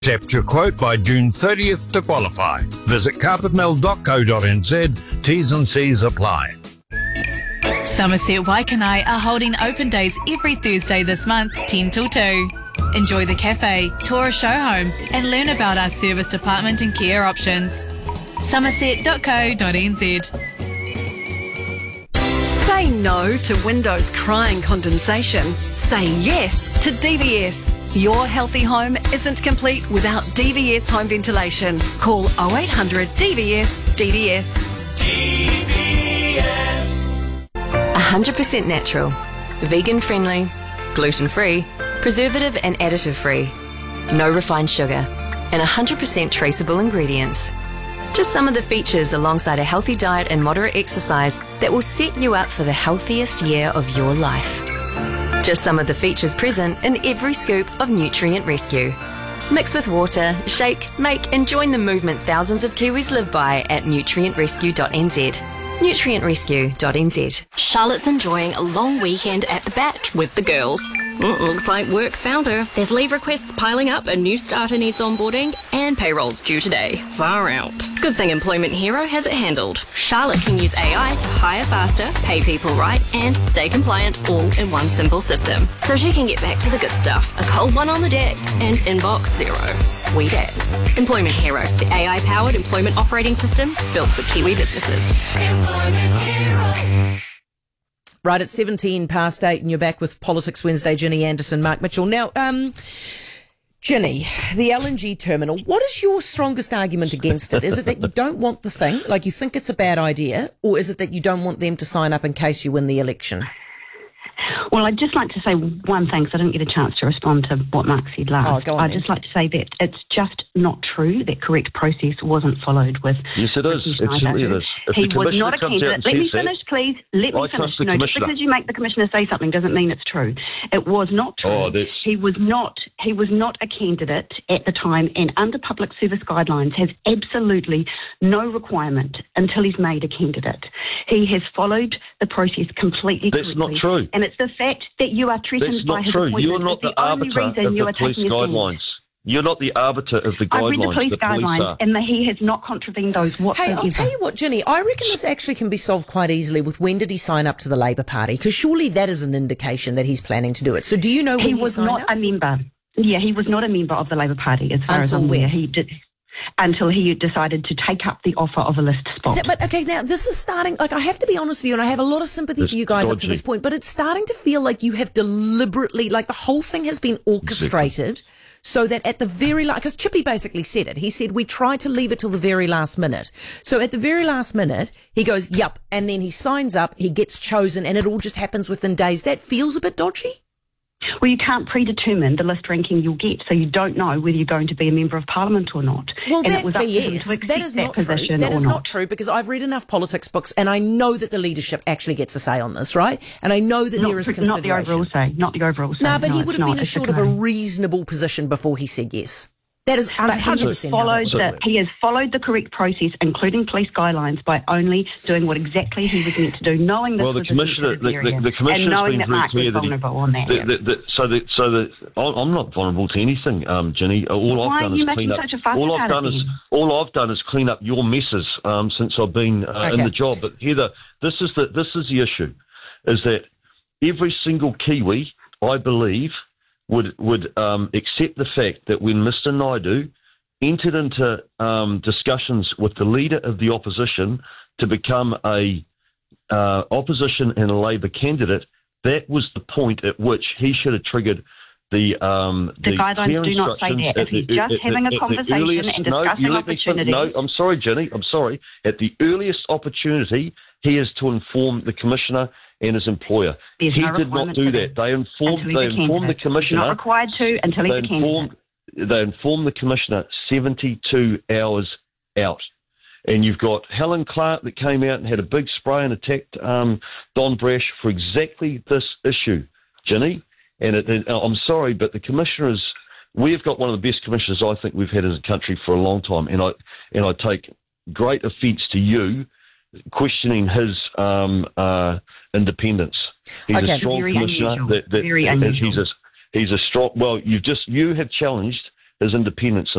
Accept your quote by June 30th to qualify. Visit carpetmill.co.nz. T's and C's apply. Somerset Waikanae are holding open days every Thursday this month, 10 till 2. Enjoy the cafe, tour a show home, and learn about our service department and care options. somerset.co.nz. Say no to windows crying condensation. Say yes to DVS. Your healthy home isn't complete without DVS home ventilation. Call 0800 DVS DVS. DVS. 100% natural, vegan friendly, gluten free, preservative and additive free, no refined sugar, and 100% traceable ingredients. Just some of the features alongside a healthy diet and moderate exercise that will set you up for the healthiest year of your life. Just some of the features present in every scoop of Nutrient Rescue. Mix with water, shake, make and join the movement thousands of Kiwis live by at nutrientrescue.nz. nutrientrescue.nz. Charlotte's enjoying a long weekend at the Bat with the girls. Looks like work's found her. There's leave requests piling up, a new starter needs onboarding, and payroll's due today. Far out. Good thing Employment Hero has it handled. Charlotte can use AI to hire faster, pay people right, and stay compliant all in one simple system. So she can get back to the good stuff. A cold one on the deck and inbox zero. Sweet as. Employment Hero, the AI-powered employment operating system built for Kiwi businesses. Employment Hero. Right, it's 17 past 8 and you're back with Politics Wednesday, Ginny Anderson, Mark Mitchell. Now, Ginny, the LNG terminal, what is your strongest argument against it? Is it that you don't want the thing, like you think it's a bad idea, or is it that you don't want them to sign up in case you win the election? Well, I'd just like to say one thing, because I didn't get a chance to respond to what Mark said last. Oh, go on, I'd just like to say that it's just not true that correct process wasn't followed with... Yes, it is. Absolutely it is. He was not a candidate. Let me finish, please. Let me finish. No, just because you make the commissioner say something doesn't mean it's true. It was not true. He was not a candidate at the time, and under public service guidelines has absolutely no requirement until he's made a candidate. He has followed the process completely correctly. That's not true. And it's the fact that you are threatened by his appointment. You're not the arbiter of the police guidelines. You're not the arbiter of the guidelines. I've read the police guidelines, and he has not contravened those whatsoever. Hey, I'll tell you what, Ginny, I reckon this actually can be solved quite easily with when did he sign up to the Labour Party? Because surely that is an indication that he's planning to do it. So do you know when he signed up? He was not a member. Yeah, he was not a member of the Labour Party, as far as I'm aware. He did... Until he decided to take up the offer of a list spot. But okay, now this is starting, like I have to be honest with you, and I have a lot of sympathy for you guys up to this point, but it's starting to feel like you have deliberately, like the whole thing has been orchestrated so that at the very last, because Chippy basically said it, he said we tried to leave it till the very last minute. So at the very last minute, he goes, yup, and then he signs up, he gets chosen, and it all just happens within days. That feels a bit dodgy. Well, you can't predetermine the list ranking you'll get, so you don't know whether you're going to be a member of parliament or not. Well, that's BS. That is not true. That is not true, because I've read enough politics books, and I know that the leadership actually gets a say on this, right? And I know that there is consideration. Not the overall say. No, but he would have been assured of a reasonable position before he said yes. That is 100%. He has followed the correct process, including police guidelines, by only doing what exactly he was meant to do, knowing this was the commissioner and knowing that Mark was vulnerable on that. I'm not vulnerable to anything, Ginny. All I've done is clean up your messes since I've been in the job. But Heather, this is the issue: is that every single Kiwi, I believe, would accept the fact that when Mr. Naidu entered into discussions with the leader of the opposition to become a opposition and a Labour candidate, that was the point at which he should have triggered the guidelines do not say that. If he's just having a conversation and discussing opportunities... No, I'm sorry, Jenny. I'm sorry. At the earliest opportunity, he is to inform the Commissioner and his employer. He did not do that. They informed the Commissioner... He's not required to until he's a candidate. They informed the Commissioner 72 hours out. And you've got Helen Clark that came out and had a big spray and attacked Don Brash for exactly this issue, Ginny. And I'm sorry, but the commissioners, we've got one of the best commissioners I think we've had as a country for a long time, and I take great offence to you questioning his independence. He's a strong very commissioner. Very unusual. He's a strong. Well, you have challenged is independence.